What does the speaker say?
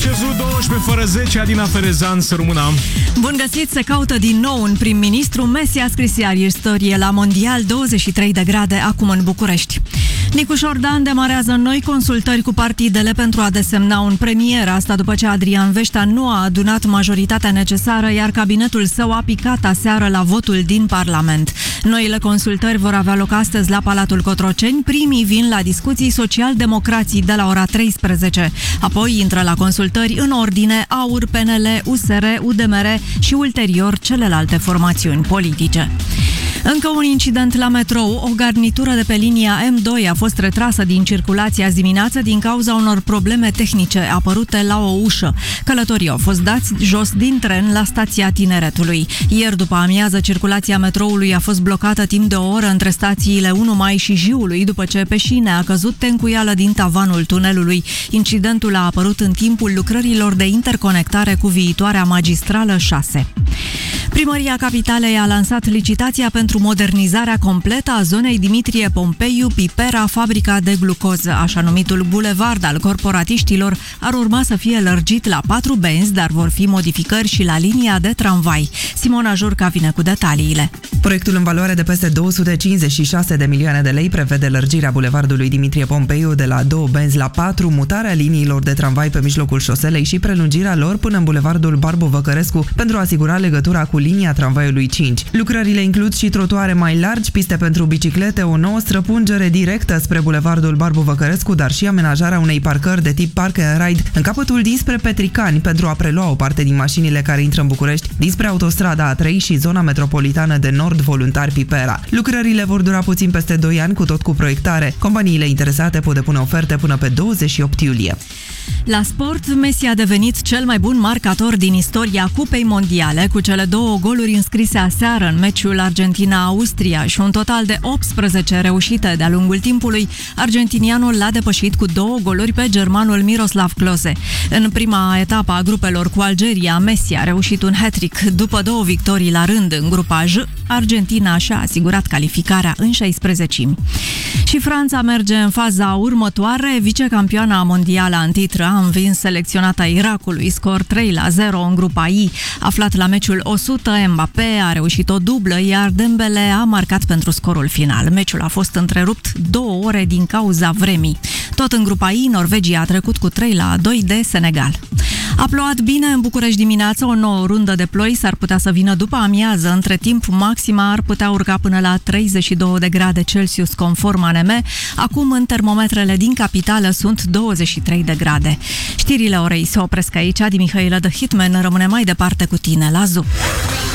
căzut 12 fără 10, Adina Ferezan, să rămână. Bun găsit, se caută din nou un prim-ministru. Messi a scris ieri istorie la Mondial, 23 de grade acum în București. Nicu Șordan demarează noi consultări cu partidele pentru a desemna un premier, asta după ce Adrian Veștea nu a adunat majoritatea necesară, iar cabinetul său a picat aseară la votul din Parlament. Noile consultări vor avea loc astăzi la Palatul Cotroceni, primii vin la discuții social-democrații de la ora 13. Apoi intră la consultări în ordine AUR, PNL, USR, UDMR și ulterior celelalte formațiuni politice. Încă un incident la metrou. O garnitură de pe linia M2 a fost retrasă din circulație azi dimineață din cauza unor probleme tehnice apărute la o ușă. Călătorii au fost dați jos din tren la stația Tineretului. Ieri după amiază, circulația metroului a fost blocată timp de o oră între stațiile 1 Mai și Jiului, după ce pe șine a căzut tencuială din tavanul tunelului. Incidentul a apărut în timpul lucrărilor de interconectare cu viitoarea magistrală 6. Primăria Capitalei a lansat licitația pentru modernizarea completă a zonei Dimitrie Pompeiu, Pipera, fabrica de glucoză. Așa numitul bulevard al corporatiștilor ar urma să fie lărgit la 4 benzi, dar vor fi modificări și la linia de tramvai. Simona Jurca vine cu detaliile. Proiectul în valoare de peste 256 de milioane de lei prevede lărgirea bulevardului Dimitrie Pompeiu de la 2 benzi la 4, mutarea liniilor de tramvai pe mijlocul șoselei și prelungirea lor până în bulevardul Barbu Văcărescu pentru a asigura legătura cu linia tramvaiului 5. Lucrările includ și trotuare mai largi, piste pentru biciclete, o nouă străpungere directă spre bulevardul Barbu Văcărescu, dar și amenajarea unei parcări de tip park and ride în capătul dinspre Petricani pentru a prelua o parte din mașinile care intră în București dinspre autostrada A3 și zona metropolitană de Nord Voluntari Pipera. Lucrările vor dura puțin peste 2 ani, cu tot cu proiectare. Companiile interesate pot depune oferte până pe 28 iulie. La sport, Messi a devenit cel mai bun marcator din istoria Cupei Mondiale, cu cele 2 goluri înscrise aseară în meciul Argentina-Austria și un total de 18 reușite de-a lungul timpului. Argentinianul l-a depășit cu 2 goluri pe germanul Miroslav Klose. În prima etapă a grupelor cu Algeria, Messi a reușit un hat-trick. După 2 victorii la rând în grupa J, Argentina și-a asigurat calificarea în 16-mi. Și Franța merge în faza următoare. Vicecampioana mondială în titră a învins selecționata Irakului, scor 3-0 în grupa I. Aflat la meciul 100, Mbappé a reușit o dublă, iar Dembele a marcat pentru scorul final. Meciul a fost întrerupt 2 ore din cauza vremii. Tot în grupa I, Norvegia a trecut cu 3-2 de Senegal. A plouat bine în București dimineață, o nouă rundă de ploi s-ar putea să vină după amiază. Între timp, maxima ar putea urca până la 32 de grade Celsius, conform ANM. Acum, în termometrele din capitală sunt 23 de grade. Știrile orei se opresc aici. Adi Mihaela de Hitman rămâne mai departe cu tine la ZU.